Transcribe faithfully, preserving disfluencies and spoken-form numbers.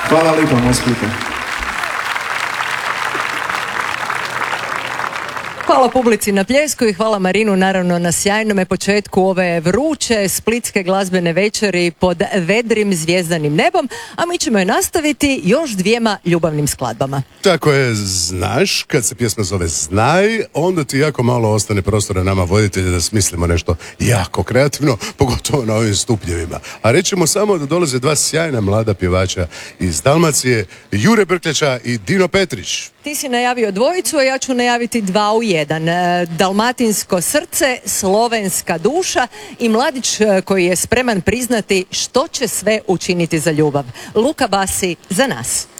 Hvala lijepo, moj Splite. Hvala publici na pljesku i hvala Marinu naravno na sjajnome početku ove vruće splitske glazbene večeri pod vedrim zvjezdanim nebom, a mi ćemo je nastaviti još dvijema ljubavnim skladbama. Tako je, znaš, kad se pjesma zove Znaj, onda ti jako malo ostane prostora nama voditelja da smislimo nešto jako kreativno, pogotovo na ovim stupnjevima. A rećemo samo da dolaze dva sjajna mlada pjevača iz Dalmacije, Jure Brkljača i Dino Petrić. Ti si najavio dvojicu, a ja ću najaviti dva u jedan. Dalmatinsko srce, slovenska duša i mladić koji je spreman priznati što će sve učiniti za ljubav. Luka Basi za nas.